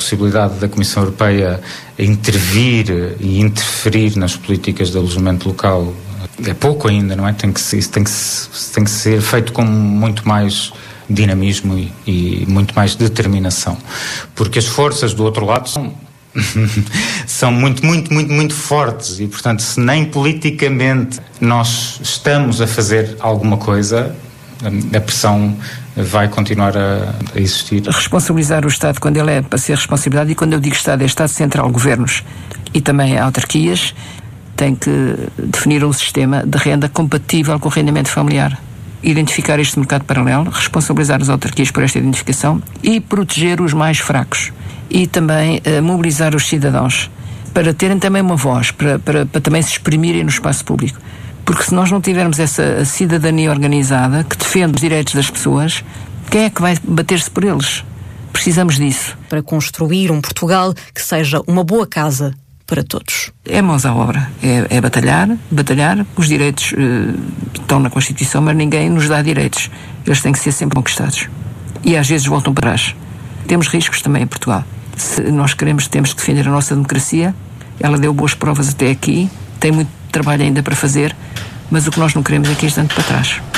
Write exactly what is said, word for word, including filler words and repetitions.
possibilidade da Comissão Europeia intervir e interferir nas políticas de alojamento local é pouco ainda, não é? Tem que ser, tem que, tem que ser feito com muito mais dinamismo e, e muito mais determinação, porque as forças do outro lado são são muito, muito, muito, muito fortes e, portanto, se nem politicamente nós estamos a fazer alguma coisa, a pressão vai continuar a, a existir. Responsabilizar o Estado quando ele é para ser responsabilidade, e quando eu digo Estado é Estado Central, governos e também autarquias, tem que definir um sistema de renda compatível com o rendimento familiar. Identificar este mercado paralelo, responsabilizar as autarquias por esta identificação e proteger os mais fracos. E também uh, mobilizar os cidadãos para terem também uma voz, para, para, para também se exprimirem no espaço público. Porque se nós não tivermos essa cidadania organizada que defende os direitos das pessoas, quem é que vai bater-se por eles? Precisamos disso. Para construir um Portugal que seja uma boa casa para todos. É mãos à obra, é, é batalhar, batalhar. Os direitos uh, estão na Constituição, mas ninguém nos dá direitos. Eles têm que ser sempre conquistados. E às vezes voltam para trás. Temos riscos também em Portugal. Se nós queremos, temos que defender a nossa democracia. Ela deu boas provas até aqui, tem muito trabalho ainda para fazer, mas o que nós não queremos é que isto ande para trás.